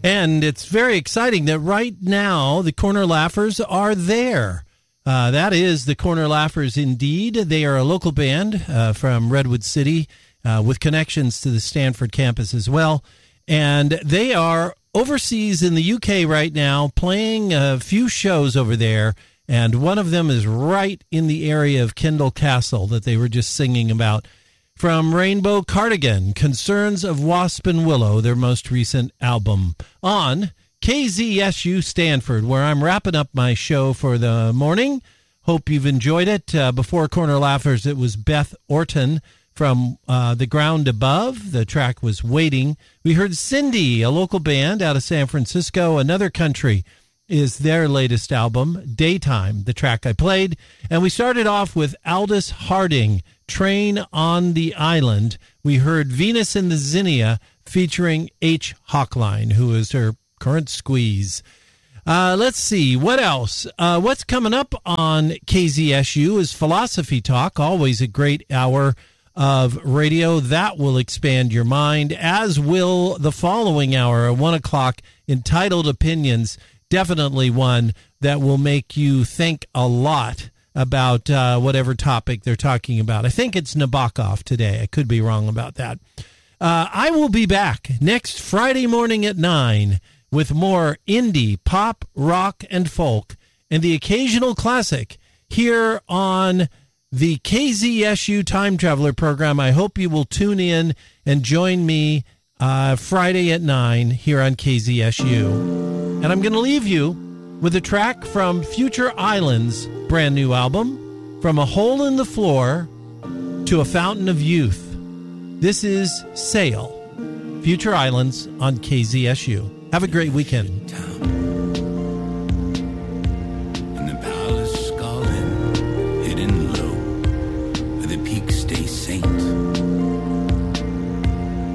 And it's very exciting that right now the Corner Laughers are there. That is the Corner Laughers indeed. They are a local band from Redwood City with connections to the Stanford campus as well. And they are overseas in the UK right now playing a few shows over there. And one of them is right in the area of Kendal Castle that they were just singing about. From Rainbow Cardigan, Concerns of Wasp and Willow, their most recent album, on KZSU Stanford, where I'm wrapping up my show for the morning. Hope you've enjoyed it. Before Corner Laughers, it was Beth Orton from The Ground Above. The track was Waiting. We heard Cindy, a local band out of San Francisco. Another Country is their latest album, Daytime, the track I played. And we started off with Aldous Harding, Train on the Island. We heard Venus in the Zinnia featuring H. Hawkline, who is her current squeeze. Let's see, what else? What's coming up on KZSU is Philosophy Talk, always a great hour of radio. That will expand your mind, as will the following hour at 1 o'clock, entitled Opinions. Definitely one that will make you think a lot about whatever topic they're talking about. I think it's Nabokov today. I could be wrong about that. I will be back next Friday morning at 9 with more indie, pop, rock, and folk, and the occasional classic here on the KZSU Time Traveler program. I hope you will tune in and join me Friday at 9 here on KZSU. And I'm going to leave you with a track from Future Islands' brand new album, From a Hole in the Floor to a Fountain of Youth. This is Sail, Future Islands on KZSU. Have a great weekend. In the palace garden, hidden low, where the peaks